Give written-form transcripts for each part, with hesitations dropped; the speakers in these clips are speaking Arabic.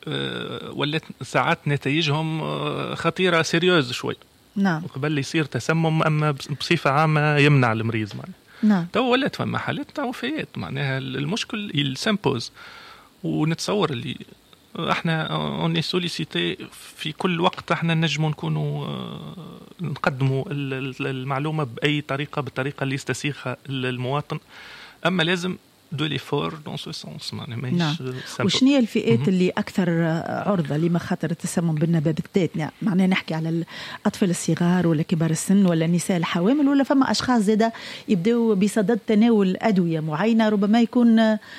ولات ساعات نتائجهم خطيرة سيريوز شوي. نعم. قبل يصير تسمم، أما بصفة عامة يمنع المريض معناها. نعم. تو ولات فما حالات تاع وفيات، معناها المشكل يسامبوز. ونتصور اللي احنا اوني سوليسيتي في كل وقت، احنا نجموا نكونوا نقدموا المعلومة بأي طريقة، بالطريقة اللي يستسيغها المواطن، أما لازم دو ليفور دون سو سونس. نعم. وشنية الفئات اللي أكثر عرضة لمخاطر التسمم بالنبات بالذات؟ معناه نحكي على الأطفال الصغار ولا كبار السن ولا النساء الحوامل، ولا فما أشخاص زادة يبدأوا بصدد تناول أدوية معينة ربما يكون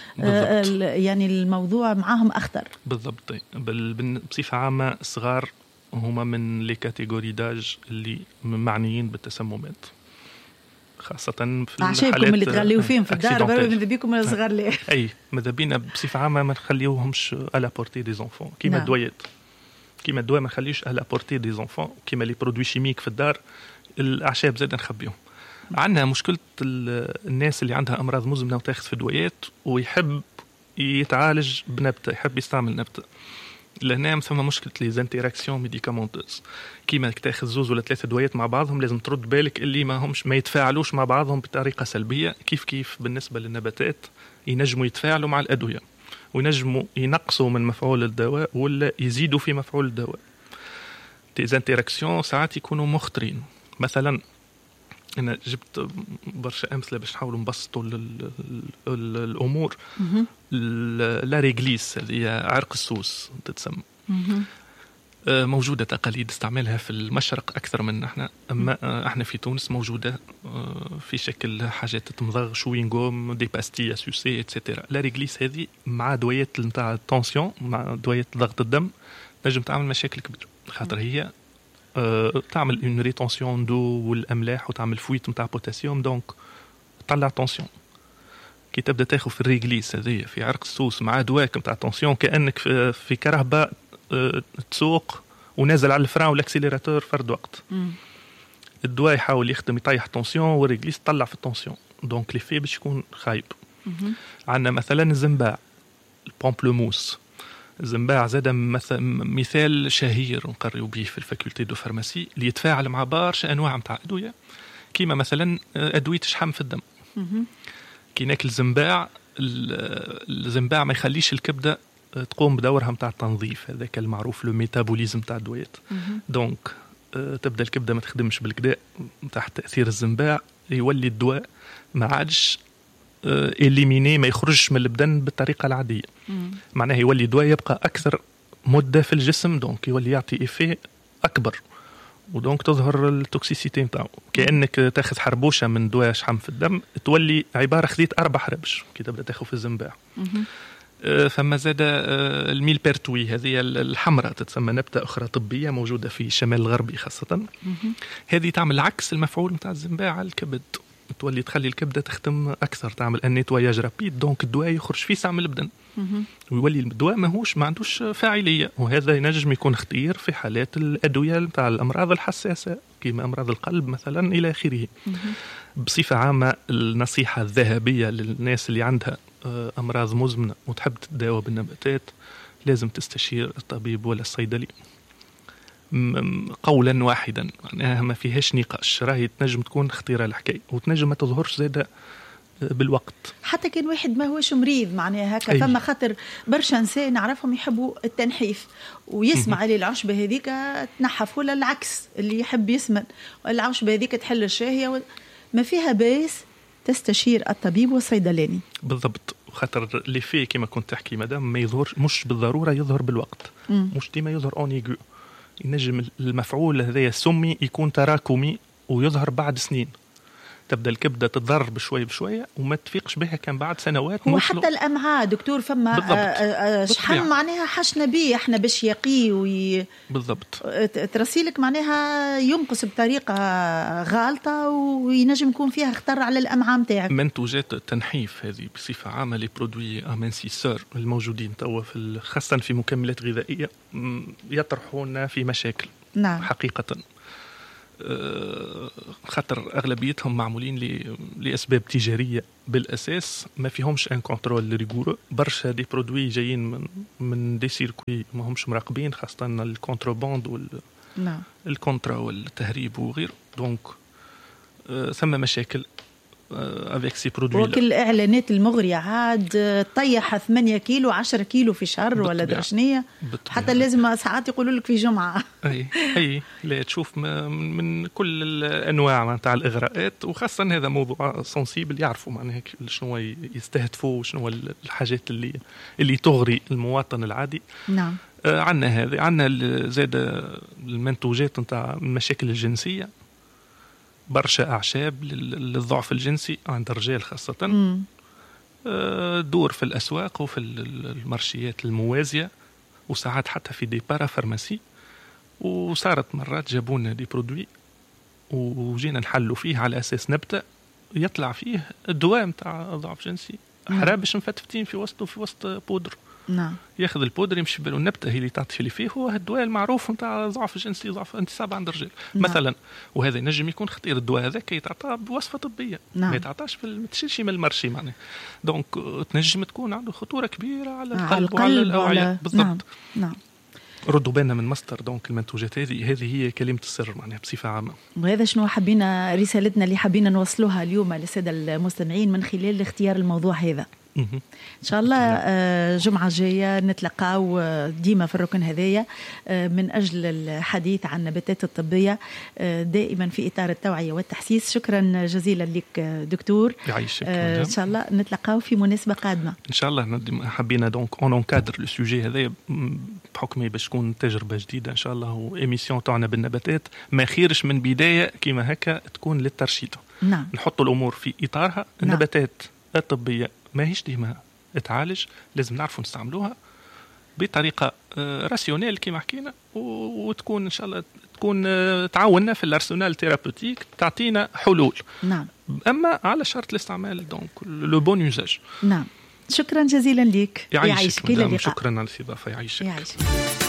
يعني الموضوع معهم أخطر؟ بالضبط. بصفة عامة الصغار هما من لي كاتيجوري داج اللي معنيين بالتسممات، خاصة في الحالات اللي تغليوا فيهم في الدار. ماذا بيكم الصغار ليه؟ أي ماذا بينا بصفة عامة ما نخليوهمش على بورتي دي زونفون كيما الدويات، كيما الدواء ما نخليوش على بورتي دي زونفون، كيما لي برودوي شيميك في الدار الأعشاب زاد نخبيهم. عندنا مشكلة الناس اللي عندها أمراض مزمنة وتاخذ في دوايات ويحب يتعالج بنبتة، يحب يستعمل نبتة، لهنا ثم مشكلة لي زانتيراكسيون ميديكامونتوز. كيما تاخذ زوز ولا ثلاثة دوايات مع بعضهم لازم ترد بالك اللي ما يتفاعلوش مع بعضهم بطريقة سلبية. كيف بالنسبة للنباتات ينجموا يتفاعلوا مع الأدوية وينجموا ينقصوا من مفعول الدواء ولا يزيدوا في مفعول الدواء. لي زانتيراكسيون ساعات يكونوا مخطرين. مثلا أنا جبت برشا أمثلة باش نحاولوا نبسطوا الأمور. لا ريغليس هي عرق السوس تتسمى، موجودة تقاليد استعمالها في المشرق أكثر من احنا، أما احنا في تونس موجودة في شكل حاجات تمضغ، شوينغوم، دي باستيا سوسي اتسيتيرا. لا ريغليس هذه مع دويات نتاع التنسيون، مع دويات ضغط الدم، نجم تعمل مشاكل كبيرة، خاطر هي تعمل اون ريتونسيون دو والاملاح وتعمل فويت نتاع بوتاسيوم، دونك تطلع تونسيون. كي تبدا تاخذ في الريغليس هذه في عرق السوس مع دواك نتاع تونسيون، كانك في كرهبه تسوق ونازل على الفران والاكسيليراتور فرد وقت. الدواء يحاول يخدم يطيح تونسيون والريغليس تطلع في التونسيون، دونك لي في باش يكون خايب. عندنا مثلا الزنباع، البومبلوموس. الزنباع زاد مثال شهير نقريو به في الفاكولتي دو فارماسي، اللي يتفاعل مع برشا انواع نتاع ادويه، كيما مثلا ادويه الشحم في الدم. كي ناكل الزنباع ما يخليش الكبده تقوم بدورها نتاع التنظيف، هذاك المعروف لو ميتابوليزم نتاع الدويات. دونك تبدا الكبده ما تخدمش بالكدا تحت تاثير الزنباع، يولي الدواء ما عادش إليميني، ما يخرجش من البدن بالطريقة العادية. معناه يولي الدواء يبقى أكثر مدة في الجسم، دونك يولي يعطي إفيه أكبر، ودونك تظهر التوكسيسيتي نتاعو. كأنك تاخذ حربوشة من دواء شحم في الدم، تولي عبارة خذيت 4 حربش كي تبدأ تاخذ في الزنباع. فما زاد الميل بيرتوي، هذه الحمراء تتسمى نبتة أخرى طبية موجودة في الشمال الغربي خاصة. هذه تعمل عكس المفعول نتاع الزنباع على الكبد، تولي تخلي الكبده تخدم اكثر، تعمل النيتواياج رابيد، دونك الدواء يخرج فيه ساعه من البدن، ويولي الدواء ما عندوش فاعليه. وهذا ينجم يكون خطير في حالات الادويه نتاع الامراض الحساسه كيما امراض القلب مثلا الى اخره. بصفه عامه النصيحه الذهبيه للناس اللي عندها امراض مزمنه وتحب تتداوى بالنباتات، لازم تستشير الطبيب ولا الصيدلي قولا واحدا، معناها ما فيهاش نقاش. راهي تنجم تكون خطيرة الحكاية وتنجم ما تظهرش زادة بالوقت، حتى كان واحد ما هوش مريض معناها هكا. فما خاطر برشا نساء نعرفهم يحبوا التنحيف ويسمع عليه العشبة هذيك تنحف، ولا العكس اللي يحب يسمن العشبة هذيك تحل الشاهية. ما فيها بأس تستشير الطبيب والصيدلاني. بالضبط، خاطر اللي فيه كما كنت تحكي مدام ما يظهر مش بالضرورة يظهر بالوقت، مش ديما يظهر اونيغو. ينجم المفعول هذا السمي يكون تراكمي ويظهر بعد سنين، تبدأ الكبدة تتضرر بشوي بشوية وما تفيقش بها كان بعد سنوات. وحتى الأمعاء دكتور فما شحم معناها حشنا بيه احنا باش يقي بالضبط ترسيلك معناها ينقص بطريقة غالطة وينجم يكون فيها خطر على الأمعاء متاعك. منتوجات التنحيف هذه بصفة عامة لي برودوي امانسيسور الموجودين توا خاصة في مكملات غذائية يطرحون في مشاكل. نعم. حقيقة خاطر اغلبيتهم معمولين لاسباب تجاريه بالاساس، ما فيهمش ان كنترول ريغورو. برشا دي برودوي جايين من دي سيركوي ما همش مراقبين، خاصه الكونتروباند والكونترا والتهريب وغيره. دونك ثم مشاكل افيك سي برودوي. وكل الاعلانات المغريه عاد طيح 8 كيلو 10 كيلو في شهر ولا درشنيه، حتى لازم ساعات يقولوا لك في جمعه. اي لا تشوف من كل الانواع نتاع الاغراءات، وخاصه هذا موضوع سنسيبل، يعرفوا معناها شنو يستهدفوا وشنو الحاجات اللي تغري المواطن العادي. نعم. عندنا هذا، عندنا زاد المنتوجات نتاع المشاكل الجنسيه، برشا أعشاب للضعف الجنسي عند الرجال خاصة. دور في الأسواق وفي المارشيات الموازية، وساعات حتى في دي بارا فارماسي. وصارت مرات جابونا دي برودوي وجينا نحلوا فيه على أساس نبتة يطلع فيه الدواء متاع ضعف جنسي، حرابش مفتفتين في وسط بودر. نعم. ياخذ البودر يمشي باله النبته هي اللي تعطي اللي فيه، هو الدواء المعروف نتاع ضعف الجنسي، ضعف انتصاب عند الرجال. نعم. مثلا، وهذا ينجم يكون خطير. الدواء هذاك يتعطى بوصفه طبيه. نعم. ما يتعطاش ما تشيلش من المرشي معناه. دونك تنجم تكون عنده خطوره كبيره على القلب وعلى الاوعيه. بالضبط. نعم. نعم. ردوا بالنا من مصدر. دونك المنتوجات هذه هي كلمه السر معناها بصفه عامه. وهذا شنو حبينا رسالتنا اللي حبينا نوصلوها اليوم للساده المستمعين من خلال اختيار الموضوع هذا. إن شاء الله جمعة جاية نتلقاو ديما في الركن هذايا من أجل الحديث عن النباتات الطبية دائما في إطار التوعية والتحسيس. شكرا جزيلا لك دكتور. يعيشك. إن شاء الله نتلقاو في مناسبة قادمة إن شاء الله. حبينا دونك اون كادر لو سوجي هذايا بحكم باش تكون تجربة جديدة إن شاء الله، وإيميسيون تاعنا بالنباتات ما خيرش من بداية كيما هكا تكون للترشيد. نعم. نحطوا الأمور في إطارها. النباتات الطبية ما هيش ديما تعالج، لازم نعرفوا نستعملوها بطريقة راسيونيل كما حكينا، وتكون إن شاء الله تكون تعاوننا في الارسنال ثيرابوتيك، تعطينا حلول. نعم. أما على شرط الاستعمال، دونك لو بون يوزاج. نعم. شكرا جزيلا لك. يعيشك. شكرا على الاستضافة. يعيشك.